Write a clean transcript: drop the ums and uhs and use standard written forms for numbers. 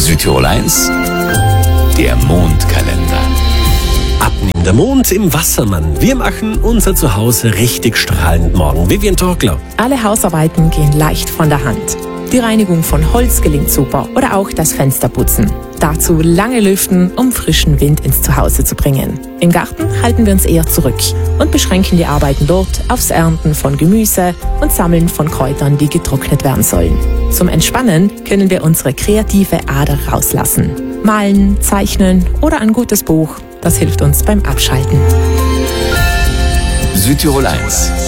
Südtirol 1, der Mondkalender. Abnehmender Mond im Wassermann. Wir machen unser Zuhause richtig strahlend morgen. Vivian Torkler. Alle Hausarbeiten gehen leicht von der Hand. Die Reinigung von Holz gelingt super oder auch das Fensterputzen. Dazu lange lüften, um frischen Wind ins Zuhause zu bringen. Im Garten halten wir uns eher zurück und beschränken die Arbeiten dort aufs Ernten von Gemüse und Sammeln von Kräutern, die getrocknet werden sollen. Zum Entspannen können wir unsere kreative Ader rauslassen. Malen, zeichnen oder ein gutes Buch, das hilft uns beim Abschalten. Südtirol 1,